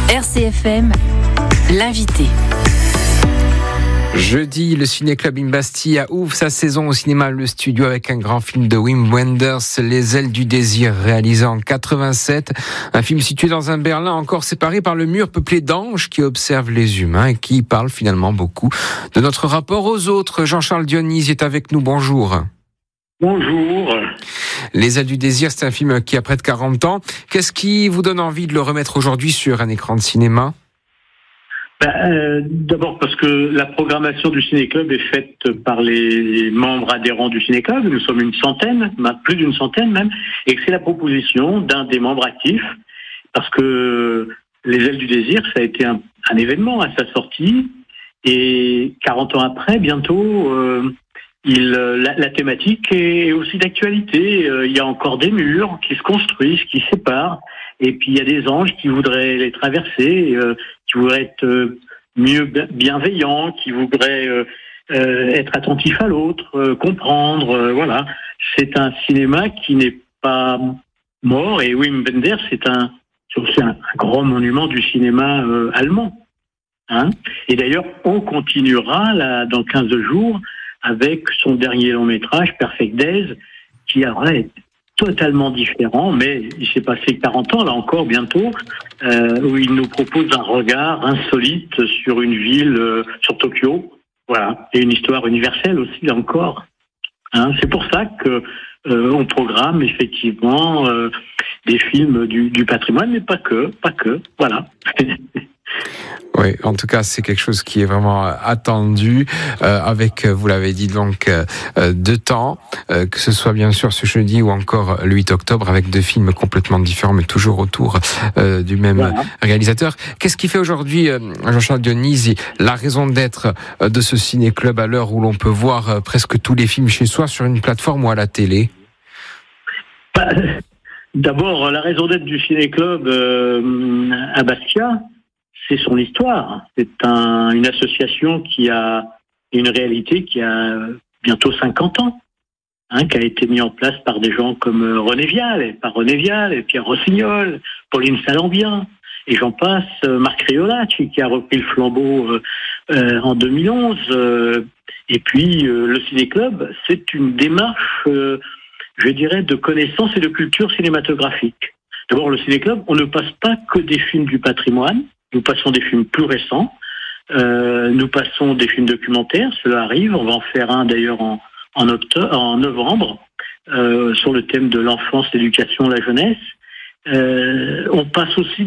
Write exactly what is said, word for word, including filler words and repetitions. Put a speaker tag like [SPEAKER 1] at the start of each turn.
[SPEAKER 1] R C F M, l'invité.
[SPEAKER 2] Jeudi, le Ciné-Club in Bastia ouvre sa saison au cinéma Le Studio avec un grand film de Wim Wenders, Les ailes du désir, réalisé en quatre-vingt-sept. Un film situé dans un Berlin encore séparé par le mur peuplé d'anges qui observent les humains et qui parle finalement beaucoup de notre rapport aux autres. Jean-Charles Dionys est avec nous, bonjour.
[SPEAKER 3] Bonjour.
[SPEAKER 2] Les ailes du désir, c'est un film qui a près de quarante ans. Qu'est-ce qui vous donne envie de le remettre aujourd'hui sur un écran de cinéma ?
[SPEAKER 3] Ben, euh, d'abord parce que la programmation du Ciné-Club est faite par les membres adhérents du Ciné-Club. Nous sommes une centaine, plus d'une centaine même, et que c'est la proposition d'un des membres actifs, parce que Les ailes du désir, ça a été un, un événement à sa sortie, et quarante ans après, bientôt, euh, il, la, la thématique est aussi d'actualité. Euh, il y a encore des murs qui se construisent, qui se séparent, et puis il y a des anges qui voudraient les traverser, euh, qui voudraient être euh, mieux bienveillants, qui voudraient euh, euh, être attentifs à l'autre, euh, comprendre. Euh, voilà, c'est un cinéma qui n'est pas mort, et Wim Wenders, c'est un, c'est aussi un, un grand monument du cinéma euh, allemand. Hein, et d'ailleurs, on continuera là dans quinze jours avec son dernier long métrage, Perfect Days, qui est totalement différent, mais il s'est passé quarante ans, là encore, bientôt, euh, où il nous propose un regard insolite sur une ville, euh, sur Tokyo, voilà, et une histoire universelle aussi, là encore. Hein, c'est pour ça que euh, on programme effectivement euh, des films du, du patrimoine, mais pas que, pas que, voilà.
[SPEAKER 2] Oui, en tout cas, c'est quelque chose qui est vraiment attendu, euh, avec, vous l'avez dit, donc euh, deux temps, euh, que ce soit bien sûr ce jeudi ou encore le huit octobre, avec deux films complètement différents, mais toujours autour euh, du même voilà. réalisateur. Qu'est-ce qui fait aujourd'hui, euh, Jean-Charles Dionys, la raison d'être euh, de ce ciné-club à l'heure où l'on peut voir euh, presque tous les films chez soi sur une plateforme ou à la télé ?
[SPEAKER 3] bah, D'abord, la raison d'être du ciné-club euh, à Bastia, c'est son histoire. C'est un, une association qui a une réalité qui a bientôt cinquante ans, hein, qui a été mise en place par des gens comme René Vial, et par René Vial, et Pierre Rossignol, Pauline Salambien, et j'en passe, Marc Riolacci, qui a repris le flambeau euh, euh, en deux mille onze. Euh, et puis, euh, le Ciné-Club, c'est une démarche, euh, je dirais, de connaissance et de culture cinématographique. D'abord, le Ciné-Club, on ne passe pas que des films du patrimoine. Nous passons des films plus récents, euh, nous passons des films documentaires, cela arrive, on va en faire un d'ailleurs en, en, octobre, en novembre, euh, sur le thème de l'enfance, l'éducation, la jeunesse. Euh, on passe aussi